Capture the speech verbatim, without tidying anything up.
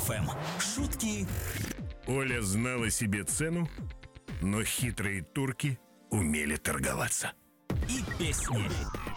эф эм. Шутки. Оля знала себе цену, но хитрые турки умели торговаться. И песни.